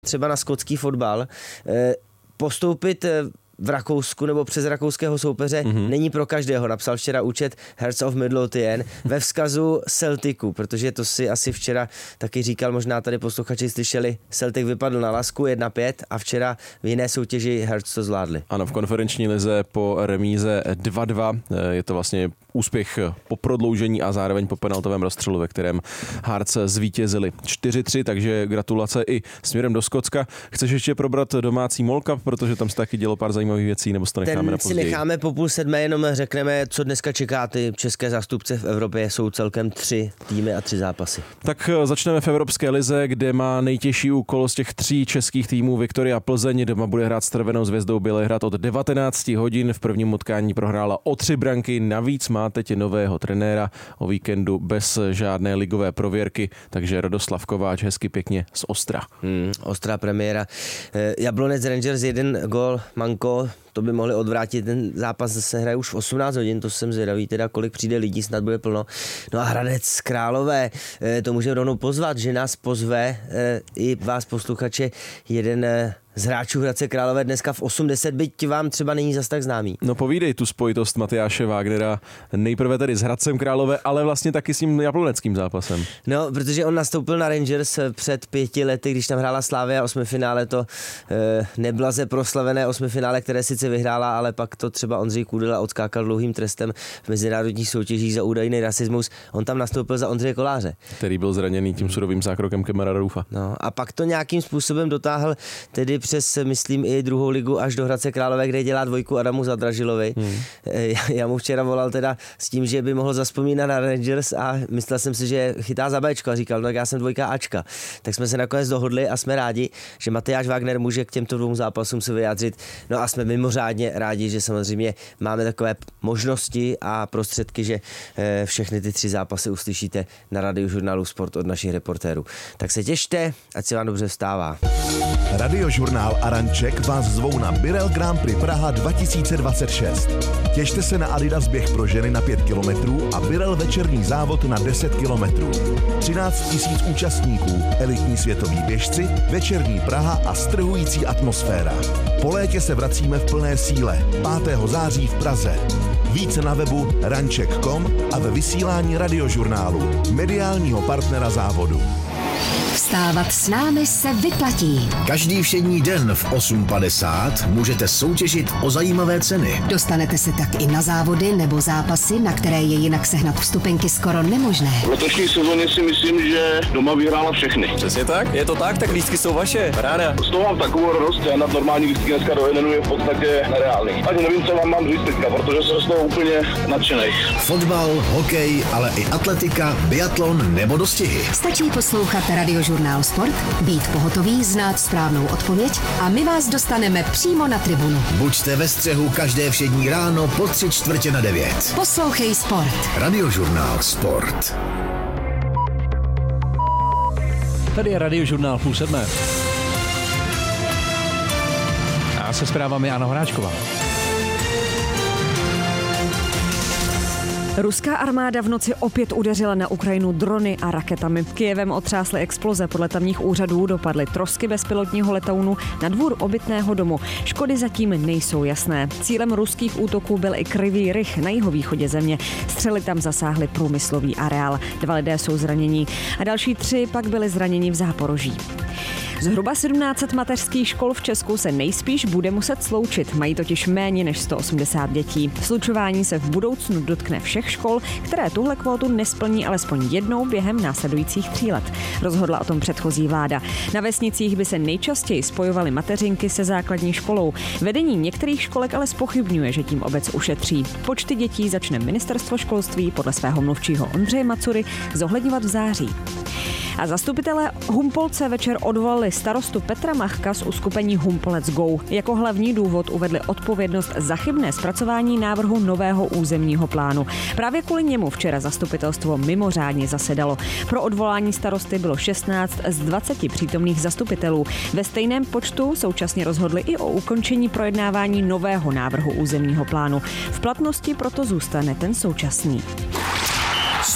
třeba na skotský fotbal, postoupit v Rakousku nebo přes rakouského soupeře není pro každého. Napsal včera účet Hearts of Midlothian ve vzkazu Celticu, protože to si asi včera taky říkal, možná tady posluchači slyšeli, Celtic vypadl na lasku 1-5 a včera v jiné soutěži Hearts to zvládli. Ano, v konferenční lize po remíze 2-2 je to vlastně úspěch po prodloužení a zároveň po penaltovém rozstřelu, ve kterém Hearts zvítězili 4-3, takže gratulace i směrem do Skotska. Chceš ještě probrat domácí Mall Cup, protože tam se taky dělo pár zajímavých věcí, nebo to necháme na později? Ten si necháme po 6:30, jenom řekneme, co dneska čeká. Ty české zástupce v Evropě jsou celkem 3 týmy a 3 zápasy. Tak začneme v Evropské lize, kde má nejtěžší úkol z těch 3 českých týmů Viktoria Plzeň. Doma bude hrát s Červenou Zvězdou Bělehrad od 19 hodin. V prvním utkání prohrála o 3 branky, navíc má teď nového trenéra, o víkendu bez žádné ligové prověrky, takže Radoslav Kováč hezky pěkně z Ostra. Ostrá premiéra. Jablonec Rangers 1 gól, manko, to by mohli odvrátit, ten zápas se hraje už v 18 hodin, to jsem zvědavý, teda kolik přijde lidí, snad bude plno. No a Hradec Králové, to můžeme rovnou pozvat, že nás pozve i vás posluchače jeden z hráčů Hradce Králové dneska v 8:10, byť vám třeba není zas tak známý. No povídej tu spojitost Matyáše Wagnera, nejprve tedy s Hradcem Králové, ale vlastně taky s tím jabloneckým zápasem. No, protože on nastoupil na Rangers před 5 lety, když tam hrála Slavia 8finále, to neblaze proslavené 8finále, které sice vyhrála, ale pak to třeba Ondřej Kudela odskákal dlouhým trestem v mezinárodních soutěžích za údajný rasismus. On tam nastoupil za Ondřeje Koláře, který byl zraněný tím surovým zákrokem Kemara Roufa. No a pak to nějakým způsobem dotáhl tedy přes, myslím, i druhou ligu až do Hradce Králové, kde dělá 2 Adamu Zadražilovi. Já mu včera volal teda s tím, že by mohl zazpomínat na Rangers a myslel jsem si, že chytá za Bčko a říkal, no tak já jsem 2 Ačka. Tak jsme se nakonec dohodli a jsme rádi, že Matyáš Wagner může k těmto 2 zápasům se vyjádřit. No a jsme mimořádně rádi, že samozřejmě máme takové možnosti a prostředky, že všechny ty 3 zápasy uslyšíte na Radiožurnálu Sport od našich reportérů. Tak se těšte, ať se vám dobře vstává. Radiožurnál Aranček vás zvou na Birel Grand Prix Praha 2026. Těšte se na Adidas běh pro ženy na 5 kilometrů a Birel večerní závod na 10 kilometrů. 13 000 účastníků, elitní světoví běžci, večerní Praha a strhující atmosféra. Po létě se vracíme v plné síle. 5. září v Praze. Více na webu ranček.com a ve vysílání Radiožurnálu, mediálního partnera závodu. Vstávat s námi se vyplatí. Každý všední den v 8:50 můžete soutěžit o zajímavé ceny. Dostanete se tak i na závody nebo zápasy, na které je jinak sehnat vstupenky skoro nemožné. V letošní sezóně si myslím, že doma vyhrála všechny. Přesně tak, je to tak lístky jsou vaše, ráda. Z toho mám takovou radost, já na normální lístky dneska do jednu je v podstatě nereálný. Ani nevím, co vám mám říct teďka, protože jsem z toho úplně nadšenej. Fotbal, hokej, ale i atletika, biatlon nebo dostihy. Stačí poslouchat Radiožurnál Sport, být pohotový, znát správnou odpověď a my vás dostaneme přímo na tribunu. Buďte ve střehu každé všední ráno po 8:45. Poslouchej Sport. Radiožurnál Sport. Tady je Radiožurnál 6:30. A se zprávami Anna Horáčková. Ruská armáda v noci opět udeřila na Ukrajinu drony a raketami. Kyjevem otřásly exploze, podle tamních úřadů dopadly trosky bezpilotního letounu na dvůr obytného domu. Škody zatím nejsou jasné. Cílem ruských útoků byl i Kryvý Rih na jihovýchodě země. Střely tam zasáhly průmyslový areál. 2 lidé jsou zranění a další 3 pak byli zraněni v Záporoží. Zhruba 1700 mateřských škol v Česku se nejspíš bude muset sloučit. Mají totiž méně než 180 dětí. Slučování se v budoucnu dotkne všech škol, které tuhle kvótu nesplní alespoň jednou během následujících 3 let. Rozhodla o tom předchozí vláda. Na vesnicích by se nejčastěji spojovaly mateřinky se základní školou. Vedení některých školek ale zpochybňuje, že tím obec ušetří. Počty dětí začne ministerstvo školství podle svého mluvčího Ondřeje Macury zohledňovat v září. A zastupitelé Humpolce večer odvolali starostu Petra Machka z uskupení Humpolec Go. Jako hlavní důvod uvedli odpovědnost za chybné zpracování návrhu nového územního plánu. Právě kvůli němu včera zastupitelstvo mimořádně zasedalo. Pro odvolání starosty bylo 16 z 20 přítomných zastupitelů. Ve stejném počtu současně rozhodli i o ukončení projednávání nového návrhu územního plánu. V platnosti proto zůstane ten současný.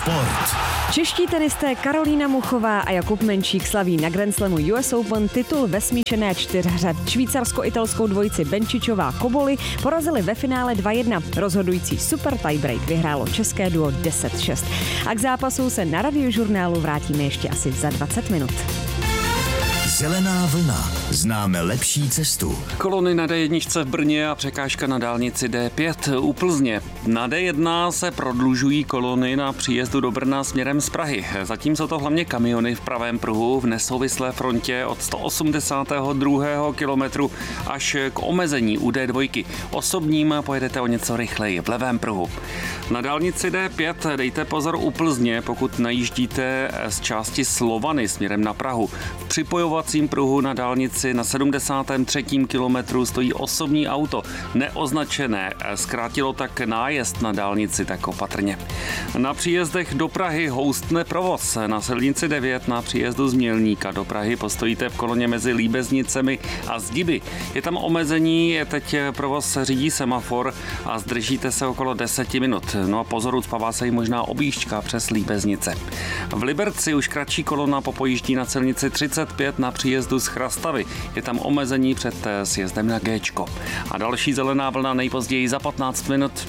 sport. Čeští tenisté Karolína Muchová a Jakub Menšík slaví na Grand Slamu US Open titul ve smíšené čtyřhře. Švýcarsko-italskou dvojici Benčičová Koboli porazili ve finále 2-1. Rozhodující super tiebreak vyhrálo české duo 10-6. A k zápasu se na Radiožurnálu vrátíme ještě asi za 20 minut. Zelená vlna. Známe lepší cestu. Kolony na D1 v Brně a překážka na dálnici D5 u Plzně. Na D1 se prodlužují kolony na příjezdu do Brna směrem z Prahy. Zatím jsou to hlavně kamiony v pravém pruhu v nesouvislé frontě od 182. kilometru až k omezení u D2. Osobním pojedete o něco rychleji v levém pruhu. Na dálnici D5 dejte pozor u Plzně, pokud najíždíte z části Slovany směrem na Prahu. V připojovacím pruhu na dálnici na 73. kilometru stojí osobní auto neoznačené. Zkrátilo tak nájezd na dálnici, tak opatrně. Na příjezdech do Prahy houstne provoz. Na silnici 9 na příjezdu z Mělníka do Prahy postojíte v koloně mezi Líbeznicemi a Zdiby. Je tam omezení, teď provoz řídí semafor a zdržíte se okolo 10 minut. No a pozor, uspává se jí možná objížďka přes Líbeznice. V Liberci už kratší kolona popojíždí na silnici 35 na příjezdu z Chrastavy. Je tam omezení před sjezdem na Géčko. A další zelená vlna nejpozději za 15 minut.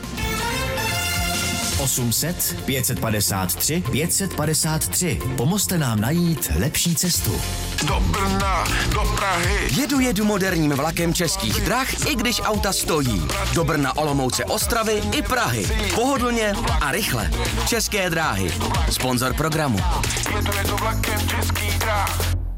800 553 553. Pomozte nám najít lepší cestu. Do Brna, do Prahy. Jedu moderním vlakem Českých drah, i když auta stojí. Do Brna, Olomouce, Ostravy i Prahy. Pohodlně a rychle. České dráhy. Sponzor programu. Jedu vlakem Českých drah.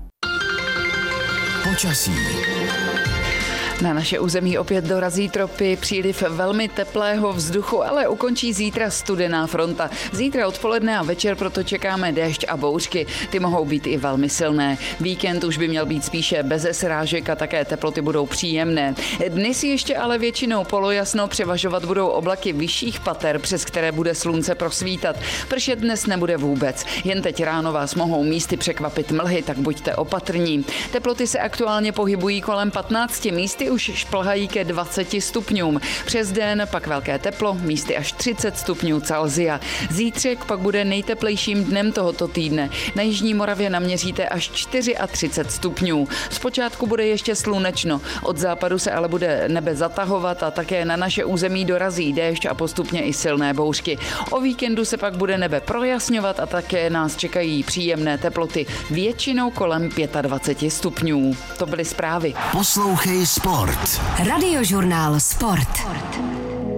Počasí. Na naše území opět dorazí tropy, příliv velmi teplého vzduchu, ale ukončí zítra studená fronta. Zítra odpoledne a večer proto čekáme déšť a bouřky. Ty mohou být i velmi silné. Víkend už by měl být spíše bez srážek a také teploty budou příjemné. Dnes ještě ale většinou polojasno, převažovat budou oblaky vyšších pater, přes které bude slunce prosvítat. Pršet dnes nebude vůbec. Jen teď ráno vás mohou místy překvapit mlhy, tak buďte opatrní. Teploty se aktuálně pohybují kolem 15, místy už šplhají ke 20 stupňům. Přes den pak velké teplo, místy až 30 stupňů Celsia. Zítřek pak bude nejteplejším dnem tohoto týdne. Na jižní Moravě naměříte až 34 stupňů. Zpočátku bude ještě slunečno. Od západu se ale bude nebe zatahovat a také na naše území dorazí déšť a postupně i silné bouřky. O víkendu se pak bude nebe projasňovat a také nás čekají příjemné teploty, většinou kolem 25 stupňů. To byly zprávy. Poslouchej sport. Radiožurnál Sport.